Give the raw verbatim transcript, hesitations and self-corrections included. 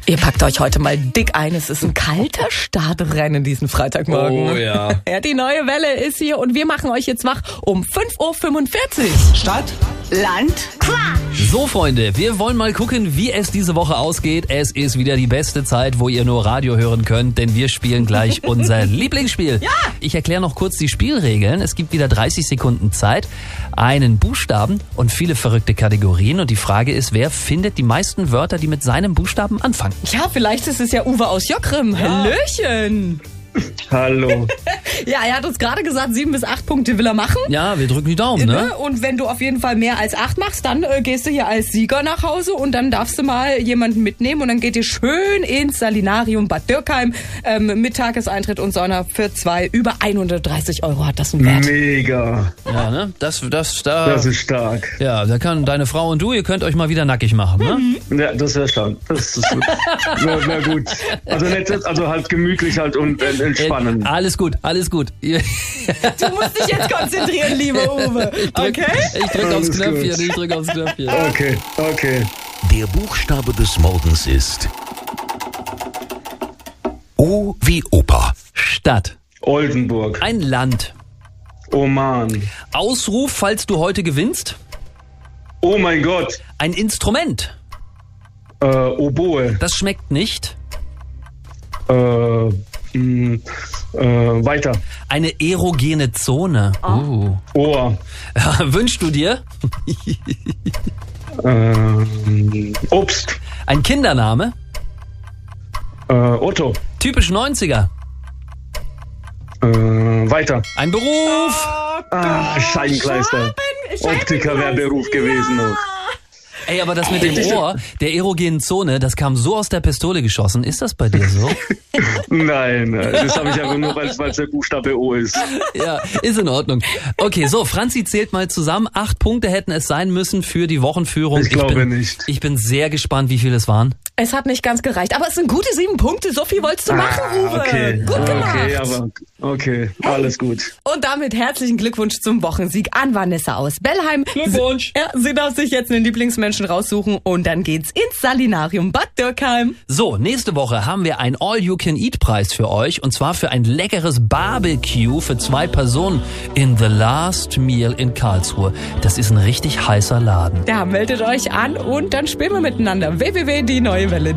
Ihr packt euch heute mal dick ein. Es ist ein kalter Startrennen diesen Freitagmorgen. Oh ja. Ja, die neue Welle ist hier und wir machen euch jetzt wach um fünf Uhr fünfundvierzig. Stadt, Land, Quatsch. So, Freunde, wir wollen mal gucken, wie es diese Woche ausgeht. Es ist wieder die beste Zeit, wo ihr nur Radio hören könnt, denn wir spielen gleich unser Lieblingsspiel. Ja! Ich erkläre noch kurz die Spielregeln. Es gibt wieder dreißig Sekunden Zeit, einen Buchstaben und viele verrückte Kategorien. Und die Frage ist, wer findet die meisten Wörter, die mit seinem Buchstaben anfangen? Ja, vielleicht ist es ja Uwe aus Jockrim. Hallöchen. Hallo. Ja, er hat uns gerade gesagt, sieben bis acht Punkte will er machen. Ja, wir drücken die Daumen, ne? Und wenn du auf jeden Fall mehr als acht machst, dann äh, gehst du hier als Sieger nach Hause und dann darfst du mal jemanden mitnehmen und dann geht ihr schön ins Salinarium Bad Dürkheim ähm, mit Tageseintritt und Sauna für zwei. Über hundertdreißig Euro hat das einen Wert. Mega. Ja, ne? Das, das, da, Das ist stark. ja, da kann deine Frau und du, ihr könnt euch mal wieder nackig machen, ne? Ja, das wäre stark. Das ist na, na gut. Also, nicht, also halt gemütlich halt und äh, entspannen. Äh, alles gut, alles gut. Du musst dich jetzt konzentrieren, lieber Uwe. Okay? Ich drück aufs Alles Knöpfchen, gut. ich drück aufs Knöpfchen. Okay, okay. Der Buchstabe des Morgens ist O wie Opa. Stadt. Oldenburg. Ein Land. Oman. Ausruf, falls du heute gewinnst. Oh mein Gott. Ein Instrument. Äh, Oboe. Das schmeckt nicht. Äh, mh, äh, weiter. Eine erogene Zone. Uh. Ohr. Ja, wünschst du dir? Ähm, Obst. Ein Kindername. Äh, Otto. Typisch neunziger. Äh, weiter. Ein Beruf. Ah, Scheibenkleister. Optiker wäre Beruf gewesen noch. Ey, aber das mit dem Ohr, der erogenen Zone, das kam so aus der Pistole geschossen. Ist das bei dir so? Nein, das habe ich aber nur, weil es der Buchstabe O ist. Ja, ist in Ordnung. Okay, so, Franzi zählt mal zusammen. Acht Punkte hätten es sein müssen für die Wochenführung. Ich glaube bin, nicht. Ich bin sehr gespannt, wie viel es waren. Es hat nicht ganz gereicht, aber es sind gute sieben Punkte. So viel wolltest du machen, Uwe. Okay, Gut gemacht. okay, aber okay, alles gut. Und damit herzlichen Glückwunsch zum Wochensieg an Vanessa aus Bellheim. Glückwunsch. Sie, ja, sie darf sich jetzt einen Lieblingsmenschen raussuchen und dann geht's ins Salinarium Bad Dürkheim. So, nächste Woche haben wir einen All-You-Can-Eat-Preis für euch und zwar für ein leckeres Barbecue für zwei Personen in The Last Meal in Karlsruhe. Das ist ein richtig heißer Laden. Ja, meldet euch an und dann spielen wir miteinander. w w w punkt die neue Welle.